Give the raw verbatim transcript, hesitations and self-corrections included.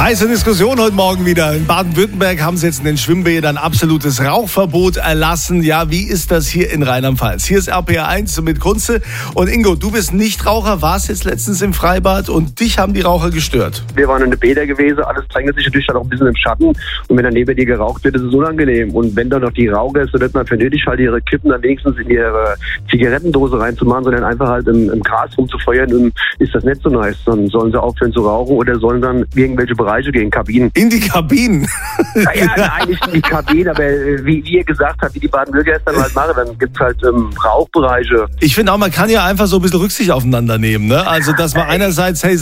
Heiße Diskussion heute Morgen wieder. In Baden-Württemberg haben sie jetzt in den Schwimmbädern absolutes Rauchverbot erlassen. Ja, wie ist das hier in Rheinland-Pfalz? Hier ist R P R eins mit Kunze. Und Ingo, du bist Nichtraucher, warst jetzt letztens im Freibad und dich haben die Raucher gestört. Wir waren in den Bädern gewesen, alles drängt sich natürlich dann auch ein bisschen im Schatten. Und wenn dann neben dir geraucht wird, ist es unangenehm. Und wenn dann noch die Raucher ist, so wird man für nötig halt ihre Kippen dann wenigstens in ihre Zigarettendose reinzumachen, sondern einfach halt im, im Gras rumzufeuern, und ist das nicht so nice. Dann sollen sie aufhören zu rauchen oder sollen dann irgendwelche Bereiche gehen, Kabinen. In die Kabinen? Naja, nein, nicht in die Kabinen, aber wie, wie ihr gesagt habt, wie die Baden-Württemberger es dann halt machen, dann gibt es halt ähm, Rauchbereiche. Ich finde auch, man kann ja einfach so ein bisschen Rücksicht aufeinander nehmen, ne? Also, dass man einerseits, hey,